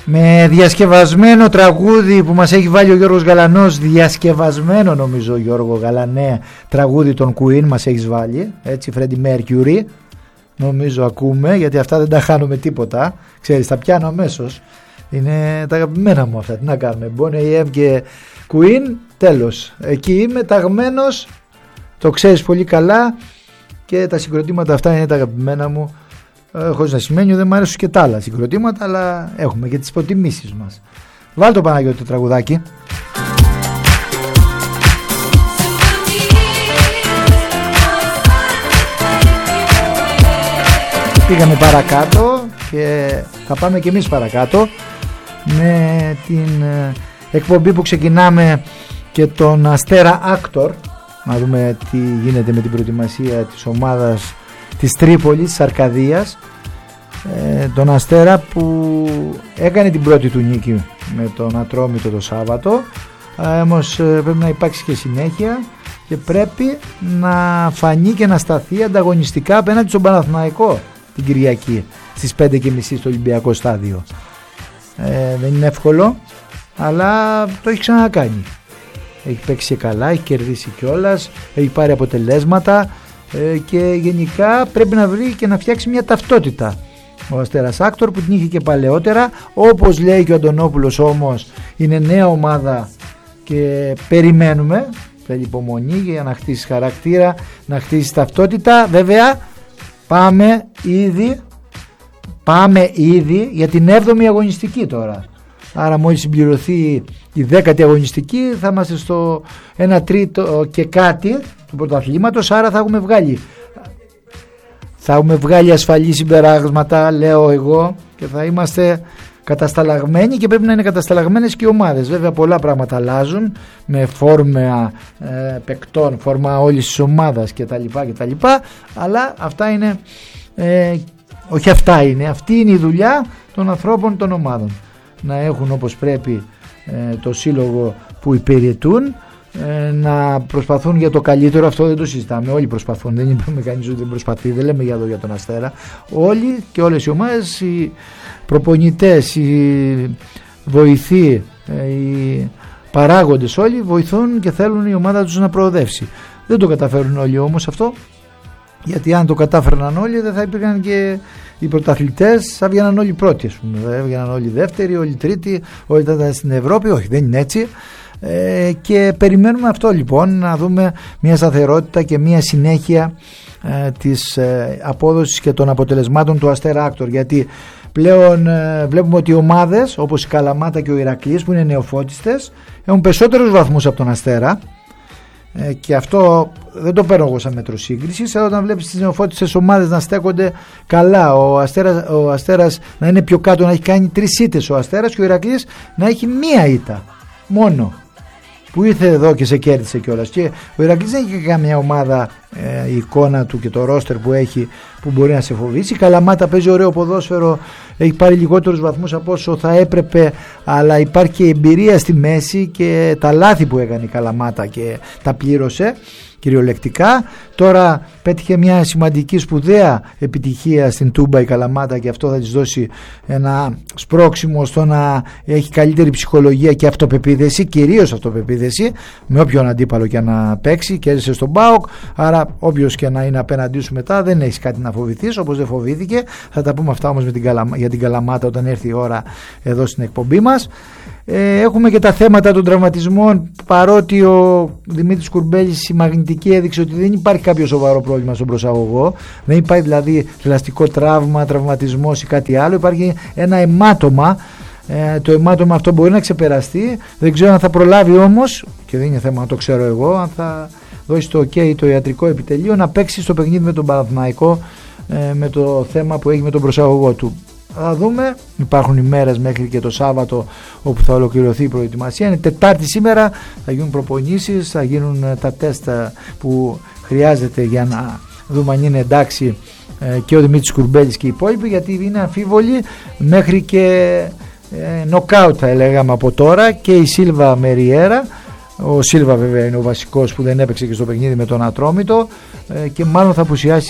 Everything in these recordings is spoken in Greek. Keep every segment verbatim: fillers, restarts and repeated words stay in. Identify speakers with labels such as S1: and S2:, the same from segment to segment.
S1: με διασκευασμένο τραγούδι που μας έχει βάλει ο Γιώργος Γαλανός, διασκευασμένο νομίζω Γιώργο Γαλανέ, τραγούδι των Queen μας έχεις βάλει, έτσι, Freddie Mercury, νομίζω ακούμε, γιατί αυτά δεν τα χάνουμε τίποτα, ξέρεις, τα πιάνω αμέσως, είναι τα αγαπημένα μου αυτά, τι να κάνουμε, Boney M και Queen, τέλος, εκεί είμαι ταγμένος, το ξέρεις πολύ καλά και τα συγκροτήματα αυτά είναι τα αγαπημένα μου. Χωρίς να σημαίνει ότι δεν μου αρέσουν και τα άλλα συγκροτήματα, αλλά έχουμε και τις υποτιμήσεις μας. Βάλ' το Παναγιώτη το τραγουδάκι. Πήγαμε παρακάτω και θα πάμε και εμείς παρακάτω με την εκπομπή που ξεκινάμε και τον Αστέρα Άκτορ, να δούμε τι γίνεται με την προετοιμασία της ομάδας της Τρίπολης, της Αρκαδίας, ε, τον Αστέρα που έκανε την πρώτη του νίκη με τον Ατρόμητο το Σάββατο, ε, όμως ε, πρέπει να υπάρξει και συνέχεια και πρέπει να φανεί και να σταθεί ανταγωνιστικά απέναντι στον Παναθηναϊκό την Κυριακή στις πέντε και μισή στο Ολυμπιακό Στάδιο. Ε, δεν είναι εύκολο, αλλά το έχει ξανακάνει. Έχει παίξει καλά, έχει κερδίσει κιόλας, έχει πάρει αποτελέσματα και γενικά πρέπει να βρει και να φτιάξει μια ταυτότητα ο Αστέρας Άκτορ που την είχε και παλαιότερα, όπως λέει και ο Αντωνόπουλος, όμως είναι νέα ομάδα και περιμένουμε, θέλει υπομονή για να χτίσει χαρακτήρα, να χτίσει ταυτότητα. Βέβαια πάμε ήδη πάμε ήδη για την έβδομη αγωνιστική τώρα, άρα μόλις συμπληρωθεί η δέκατη αγωνιστική θα είμαστε στο ένα τρίτο και κάτι του πρωταθλήματος, άρα θα έχουμε βγάλει θα έχουμε βγάλει ασφαλή συμπεράσματα, λέω εγώ, και θα είμαστε κατασταλαγμένοι και πρέπει να είναι κατασταλαγμένες και οι ομάδες. Βέβαια πολλά πράγματα αλλάζουν με φόρμα ε, παικτών, φόρμα όλης της ομάδας κτλ, κτλ, αλλά αυτά είναι ε, όχι αυτά είναι αυτή είναι η δουλειά των ανθρώπων των ομάδων, να έχουν όπως πρέπει ε, το σύλλογο που υπηρετούν, ε, να προσπαθούν για το καλύτερο. Αυτό δεν το συζητάμε, όλοι προσπαθούν, δεν είπαμε κανείς ότι δεν προσπαθεί, δεν λέμε για, το, για τον Αστέρα, όλοι και όλες οι ομάδες, οι προπονητές, οι βοηθοί, ε, οι παράγοντες, όλοι βοηθούν και θέλουν η ομάδα τους να προοδεύσει. Δεν το καταφέρουν όλοι όμως αυτό, γιατί αν το κατάφερναν όλοι δεν θα υπήρχαν και οι πρωταθλητές, θα βγαίναν όλοι πρώτοι, ας πούμε. Θα βγαίναν όλοι δεύτεροι, όλοι τρίτοι, όλοι ήταν στην Ευρώπη. Όχι, δεν είναι έτσι. Ε, και περιμένουμε αυτό λοιπόν, να δούμε μια σταθερότητα και μια συνέχεια ε, της ε, απόδοσης και των αποτελεσμάτων του Αστέρα Άκτορ, γιατί πλέον ε, βλέπουμε ότι οι ομάδες όπως η Καλαμάτα και ο Ηρακλής που είναι νεοφώτιστες έχουν περισσότερους βαθμούς από τον Αστέρα. Ε, και αυτό δεν το παίρνω εγώ σαν μέτρο σύγκρισης, αλλά όταν βλέπεις τις νεοφώτιστες ομάδες να στέκονται καλά, ο Αστέρας, ο Αστέρας να είναι πιο κάτω, να έχει κάνει τρεις ήττες ο Αστέρας και ο Ηρακλής να έχει μία ήττα μόνο, που ήρθε εδώ και σε κέρδισε κιόλας. Και ο Ηρακλής δεν έχει καμία ομάδα, ε, η εικόνα του και το ρόστερ που έχει που μπορεί να σε φοβήσει. Η Καλαμάτα παίζει ωραίο ποδόσφαιρο, έχει πάρει λιγότερους βαθμούς από όσο θα έπρεπε, αλλά υπάρχει και εμπειρία στη μέση και τα λάθη που έκανε η Καλαμάτα και τα πλήρωσε κυριολεκτικά. Τώρα πέτυχε μια σημαντική σπουδαία επιτυχία στην Τούμπα η Καλαμάτα και αυτό θα της δώσει ένα σπρώξιμο στο να έχει καλύτερη ψυχολογία και αυτοπεποίθηση, κυρίως αυτοπεποίθηση, με όποιον αντίπαλο και να παίξει. Κέρδισε στον ΠΑΟΚ, άρα όποιος και να είναι απέναντί σου μετά δεν έχεις κάτι να φοβηθείς, όπως δεν φοβήθηκε. Θα τα πούμε αυτά όμως με την Καλαμα... για την Καλαμάτα όταν έρθει η ώρα εδώ στην εκπομπή μας. Ε, έχουμε και τα θέματα των τραυματισμών, παρότι ο Δημήτρης Κουρμπέλης η μαγνητική έδειξε ότι δεν υπάρχει κάποιο σοβαρό πρόβλημα στον προσαγωγό, δεν υπάρχει δηλαδή θηλαστικό τραύμα, τραυματισμός ή κάτι άλλο, υπάρχει ένα αιμάτωμα. Ε, το αιμάτωμα αυτό μπορεί να ξεπεραστεί, δεν ξέρω αν θα προλάβει όμως, και δεν είναι θέμα να το ξέρω εγώ, αν θα δώσει το ok το ιατρικό επιτελείο να παίξει στο παιχνίδι με τον Παναθηναϊκό, ε, με το θέμα που έχει με τον προσαγωγό του. Θα δούμε, υπάρχουν ημέρες μέχρι και το Σάββατο όπου θα ολοκληρωθεί η προετοιμασία. Είναι Τετάρτη σήμερα, θα γίνουν προπονήσεις, θα γίνουν τα τεστ που χρειάζεται για να δούμε αν είναι εντάξει και ο Δημήτρης Κουρμπέλης και οι υπόλοιποι, γιατί είναι αμφίβολοι μέχρι και νοκάουτ θα έλεγαμε από τώρα, και η Σίλβα Μεριέρα. Ο Σίλβα βέβαια είναι ο βασικός που δεν έπαιξε και στο παιχνίδι με τον Ατρόμητο και μάλλον θα απουσιάσει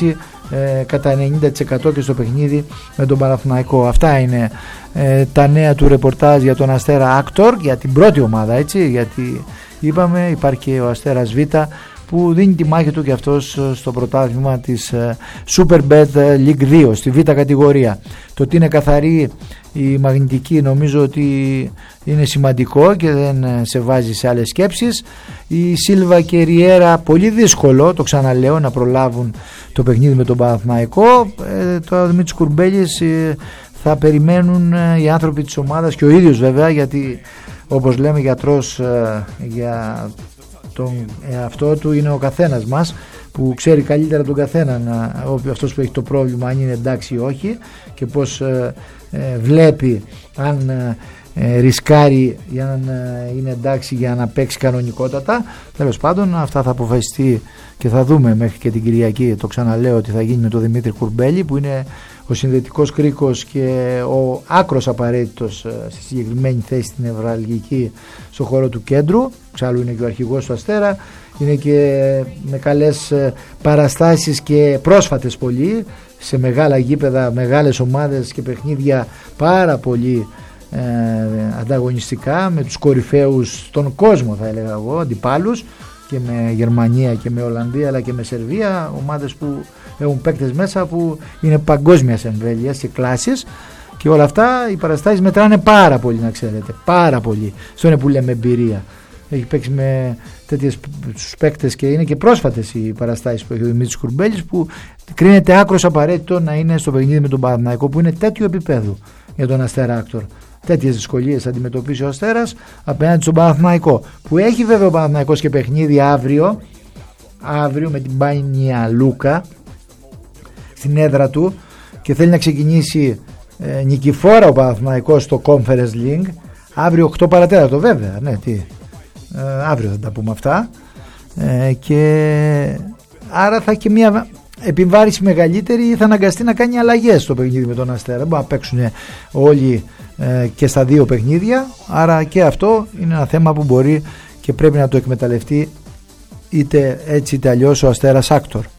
S1: ε, κατά ενενήντα τοις εκατό και στο παιχνίδι με τον Παναθηναϊκό. Αυτά είναι ε, τα νέα του ρεπορτάζ για τον Αστέρα Άκτορ, για την πρώτη ομάδα, έτσι, γιατί είπαμε υπάρχει και ο Αστέρας Β που δίνει τη μάχη του και αυτός στο πρωτάθλημα της Superbet League δύο στη Β κατηγορία. Το ότι είναι καθαρή η μαγνητική νομίζω ότι είναι σημαντικό και δεν σε βάζει σε άλλες σκέψεις. Η Σίλβα και η Ριέρα πολύ δύσκολο, το ξαναλέω, να προλάβουν το παιχνίδι με τον Παναθηναϊκό. ε, το Δημήτρης Κουρμπέλης ε, θα περιμένουν ε, οι άνθρωποι της ομάδας και ο ίδιος βέβαια, γιατί όπως λέμε γιατρός ε, για τον εαυτό του είναι ο καθένας μας, που ξέρει καλύτερα τον καθένα να, αυτός που έχει το πρόβλημα, αν είναι εντάξει ή όχι, και πως ε, ε, βλέπει αν ε, ρισκάρει για να ε, είναι εντάξει για να παίξει κανονικότατα. Τέλος πάντων αυτά θα αποφασιστεί και θα δούμε μέχρι και την Κυριακή. Το ξαναλέω ότι θα γίνει με τον Δημήτρη Κουρμπέλη, που είναι ο συνδετικός κρίκος και ο άκρος απαραίτητος στη συγκεκριμένη θέση στην νευραλγική στο χώρο του κέντρου. Εξάλλου είναι και ο αρχηγός του Αστέρα, είναι και με καλές παραστάσεις και πρόσφατες πολύ σε μεγάλα γήπεδα, μεγάλες ομάδες και παιχνίδια πάρα πολύ ε, ανταγωνιστικά με τους κορυφαίους στον κόσμο, θα έλεγα εγώ, αντιπάλους, και με Γερμανία και με Ολλανδία αλλά και με Σερβία, ομάδες που έχουν παίκτες μέσα που είναι παγκόσμιας εμβέλειας και κλάσης, και όλα αυτά οι παραστάσεις μετράνε πάρα πολύ, να ξέρετε, πάρα πολύ. Αυτό είναι που λέμε εμπειρία. Έχει παίξει με τέτοιες παίκτες και είναι και πρόσφατες οι παραστάσεις που έχει ο Δημήτρης Κουρμπέλης, που κρίνεται άκρος απαραίτητο να είναι στο παιχνίδι με τον Παναθηναϊκό, που είναι τέτοιο επίπεδο για τον Αστέρα Άκτορ. Τέτοιες δυσκολίες αντιμετωπίσει ο Αστέρας απέναντι στον Παναθηναϊκό, που έχει βέβαια ο Παναθηναϊκός και παιχνίδι αύριο, αύριο με την Μπάνια Λούκα στην έδρα του, και θέλει να ξεκινήσει ε, νικηφόρα ο Παναθηναϊκός στο Conference League αύριο οκτώ παρατέταρτο, βέβαια, ναι, τι, ε, αύριο θα τα πούμε αυτά, ε, και άρα θα έχει μια επιβάρηση μεγαλύτερη ή θα αναγκαστεί να κάνει αλλαγές στο παιχνίδι με τον Αστέρα. Μπορεί να παίξουν όλοι ε, και στα δύο παιχνίδια, άρα και αυτό είναι ένα θέμα που μπορεί και πρέπει να το εκμεταλλευτεί είτε έτσι είτε αλλιώς ο Αστέρας Άκτορ.